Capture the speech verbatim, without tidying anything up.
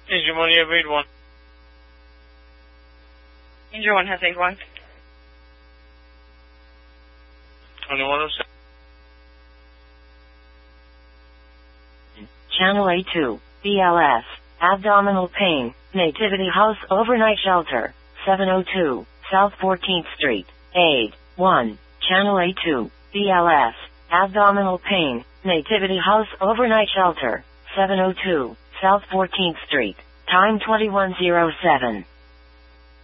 Angel one, you have eight one. Angel one has eight one. twenty-one oh seven. Channel A two, B L S, abdominal pain, Nativity House Overnight Shelter, seven oh two, South fourteenth Street, aid, one. Channel A two, B L S, abdominal pain, Nativity House Overnight Shelter, seven oh two, South fourteenth Street, time twenty-one oh seven.